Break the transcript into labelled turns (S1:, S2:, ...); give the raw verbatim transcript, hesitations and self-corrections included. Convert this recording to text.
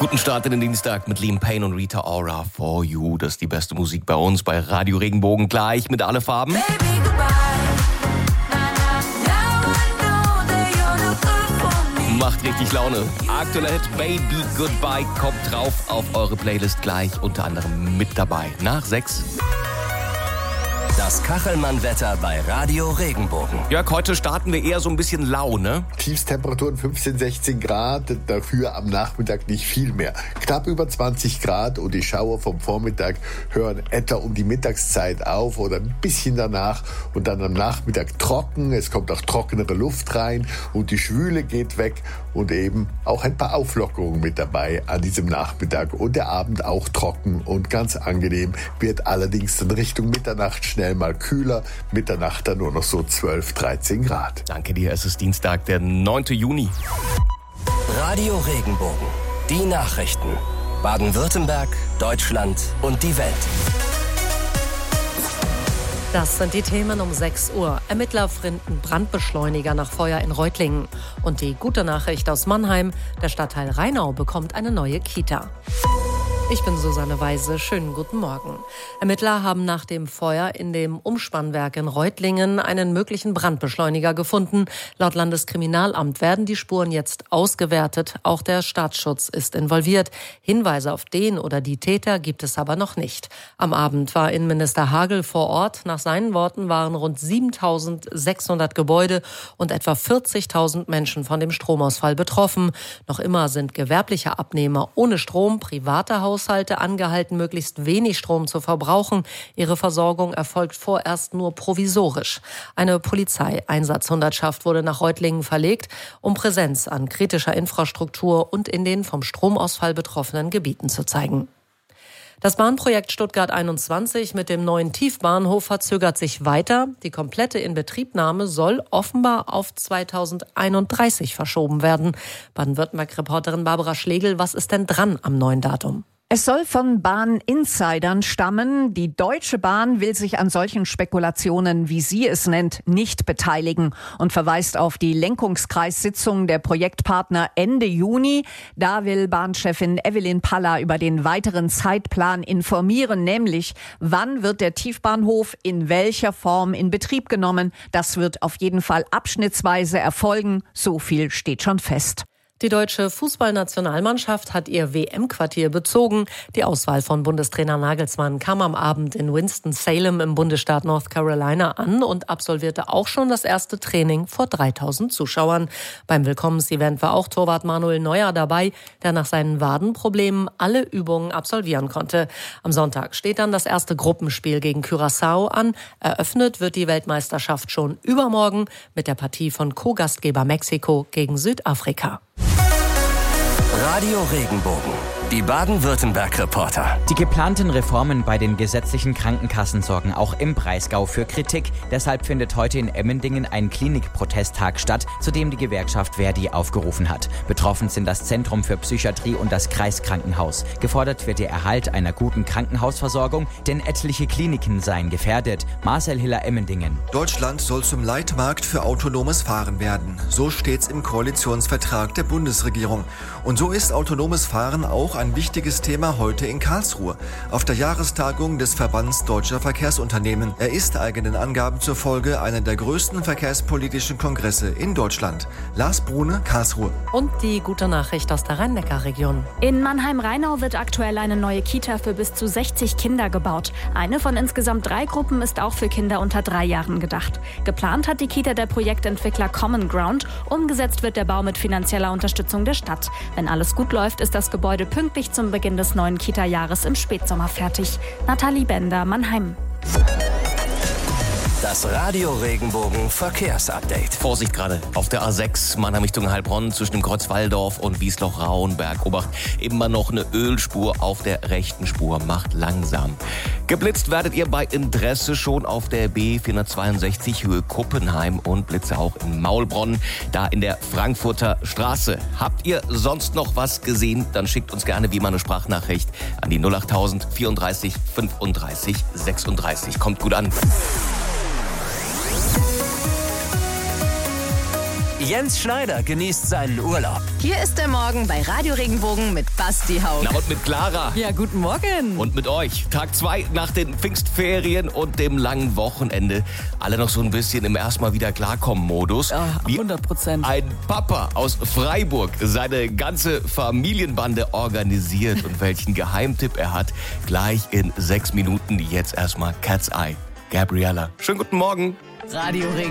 S1: Guten Start in den Dienstag mit Liam Payne und Rita Ora. For You, das ist die beste Musik bei uns bei Radio Regenbogen. Gleich mit Alle Farben.
S2: Baby,
S1: Macht richtig Laune. Aktueller Hit Baby Goodbye kommt drauf auf eure Playlist gleich, unter anderem mit dabei. Nach sechs.
S3: Das Kachelmann-Wetter bei Radio Regenbogen.
S1: Jörg, heute starten wir eher so ein bisschen lau, ne?
S4: Tiefstemperaturen fünfzehn, sechzehn Grad, dafür am Nachmittag nicht viel mehr. Knapp über zwanzig Grad und die Schauer vom Vormittag hören etwa um die Mittagszeit auf oder ein bisschen danach und dann am Nachmittag trocken. Es kommt auch trockenere Luft rein und die Schwüle geht weg und eben auch ein paar Auflockerungen mit dabei an diesem Nachmittag und der Abend auch trocken und ganz angenehm, wird allerdings dann Richtung Mitternacht schnell mal kühler, Mitternacht dann nur noch so zwölf, dreizehn Grad.
S1: Danke dir, es ist Dienstag, der neunten Juni.
S3: Radio Regenbogen, die Nachrichten. Baden-Württemberg, Deutschland und die Welt.
S5: Das sind die Themen um sechs Uhr. Ermittler finden Brandbeschleuniger nach Feuer in Reutlingen. Und die gute Nachricht aus Mannheim, der Stadtteil Rheinau bekommt eine neue Kita. Ich bin Susanne Weise. Schönen guten Morgen. Ermittler haben nach dem Feuer in dem Umspannwerk in Reutlingen einen möglichen Brandbeschleuniger gefunden. Laut Landeskriminalamt werden die Spuren jetzt ausgewertet. Auch der Staatsschutz ist involviert. Hinweise auf den oder die Täter gibt es aber noch nicht. Am Abend war Innenminister Hagel vor Ort. Nach seinen Worten waren rund siebentausendsechshundert Gebäude und etwa vierzigtausend Menschen von dem Stromausfall betroffen. Noch immer sind gewerbliche Abnehmer ohne Strom, private Haushalte angehalten, möglichst wenig Strom zu verbrauchen. Ihre Versorgung erfolgt vorerst nur provisorisch. Eine Polizeieinsatzhundertschaft wurde nach Reutlingen verlegt, um Präsenz an kritischer Infrastruktur und in den vom Stromausfall betroffenen Gebieten zu zeigen. Das Bahnprojekt Stuttgart einundzwanzig mit dem neuen Tiefbahnhof verzögert sich weiter. Die komplette Inbetriebnahme soll offenbar auf zweitausendeinunddreißig verschoben werden. Baden-Württemberg-Reporterin Barbara Schlegel, was ist denn dran am neuen Datum?
S6: Es soll von Bahn-Insidern stammen. Die Deutsche Bahn will sich an solchen Spekulationen, wie sie es nennt, nicht beteiligen und verweist auf die Lenkungskreissitzung der Projektpartner Ende Juni. Da will Bahnchefin Evelyn Paller über den weiteren Zeitplan informieren, nämlich wann wird der Tiefbahnhof in welcher Form in Betrieb genommen. Das wird auf jeden Fall abschnittsweise erfolgen. So viel steht schon fest.
S5: Die deutsche Fußballnationalmannschaft hat ihr W M-Quartier bezogen. Die Auswahl von Bundestrainer Nagelsmann kam am Abend in Winston-Salem im Bundesstaat North Carolina an und absolvierte auch schon das erste Training vor dreitausend Zuschauern. Beim Willkommensevent war auch Torwart Manuel Neuer dabei, der nach seinen Wadenproblemen alle Übungen absolvieren konnte. Am Sonntag steht dann das erste Gruppenspiel gegen Curaçao an. Eröffnet wird die Weltmeisterschaft schon übermorgen mit der Partie von Co-Gastgeber Mexiko gegen Südafrika.
S3: Radio Regenbogen, die Baden-Württemberg-Reporter.
S7: Die geplanten Reformen bei den gesetzlichen Krankenkassen sorgen auch im Breisgau für Kritik. Deshalb findet heute in Emmendingen ein Klinikprotesttag statt, zu dem die Gewerkschaft Verdi aufgerufen hat. Betroffen sind das Zentrum für Psychiatrie und das Kreiskrankenhaus. Gefordert wird der Erhalt einer guten Krankenhausversorgung, denn etliche Kliniken seien gefährdet. Marcel Hiller, Emmendingen.
S8: Deutschland soll zum Leitmarkt für autonomes Fahren werden. So steht's im Koalitionsvertrag der Bundesregierung. Und so ist autonomes Fahren auch ein wichtiges Thema heute in Karlsruhe, auf der Jahrestagung des Verbands Deutscher Verkehrsunternehmen. Er ist eigenen Angaben zufolge einer der größten verkehrspolitischen Kongresse in Deutschland. Lars Brune, Karlsruhe.
S5: Und die gute Nachricht aus der Rhein-Neckar-Region.
S9: In Mannheim-Rheinau wird aktuell eine neue Kita für bis zu sechzig Kinder gebaut. Eine von insgesamt drei Gruppen ist auch für Kinder unter drei Jahren gedacht. Geplant hat die Kita der Projektentwickler Common Ground. Umgesetzt wird der Bau mit finanzieller Unterstützung der Stadt. Wenn alles gut läuft, ist das Gebäude pünktlich zum Beginn des neuen Kita-Jahres im Spätsommer fertig. Nathalie Bender, Mannheim.
S3: Das Radio Regenbogen Verkehrsupdate.
S1: Vorsicht gerade auf der A sechs Mannheim Richtung Heilbronn zwischen dem Kreuz Walldorf und Wiesloch-Rauenberg. Obacht, immer noch eine Ölspur auf der rechten Spur. Macht langsam. Geblitzt werdet ihr bei Interesse schon auf der B vierhundertzweiundsechzig Höhe Kuppenheim und Blitze auch in Maulbronn, da in der Frankfurter Straße. Habt ihr sonst noch was gesehen? Dann schickt uns gerne wie immer eine Sprachnachricht an die null achttausend vierunddreißig fünfunddreißig sechsunddreißig. Kommt gut an.
S3: Jens Schneider genießt seinen Urlaub.
S2: Hier ist der Morgen bei Radio Regenbogen mit Basti Haug.
S1: Na und mit Clara.
S5: Ja, guten Morgen.
S1: Und mit euch. Tag zwei nach den Pfingstferien und dem langen Wochenende. Alle noch so ein bisschen im erstmal wieder Klarkommen-Modus.
S5: Ja, hundert Prozent.
S1: Ein Papa aus Freiburg seine ganze Familienbande organisiert und welchen Geheimtipp er hat. Gleich in sechs Minuten. Jetzt erstmal Cat's Eye. Gabriella. Schönen guten Morgen.
S2: Radio Regenbogen.